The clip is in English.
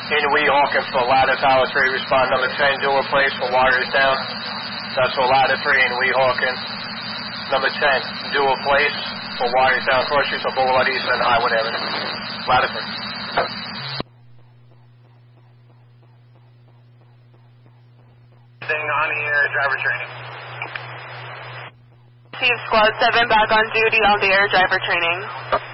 in Weehawken for ladder tower 3, respond number 10, dual place for Waters down. That's for ladder 3 in Weehawken. Number 10, dual place for Waters down, cross streets of Boulevard East and Highwood Avenue. Ladder 3. Staying on here, driver training. Steve, Squad 7 back on duty on the air driver training.